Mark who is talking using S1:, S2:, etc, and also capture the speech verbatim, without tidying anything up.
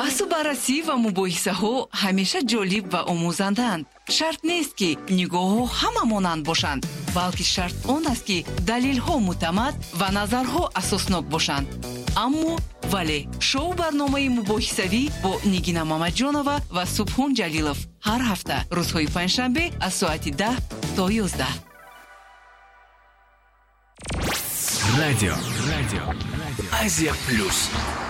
S1: баҳсу баррасӣ ва мубоҳисаҳо ҳамеша ҷолиб ва омӯзандаанд. шарт нест ки нигоҳҳо ҳама монанд бошанд, балки шарт он аст ки далелҳо муътамад ва назарҳо асоснок бошанд. аммо вале шоу барномаи мубоҳисавӣ бо Нигина Мамаҷонова ва Субҳон Ҷалилов ҳар ҳафта рӯзҳои панҷшанбе аз соати даҳ то ёздаҳ.
S2: Радио. Радио. Азия Плюс.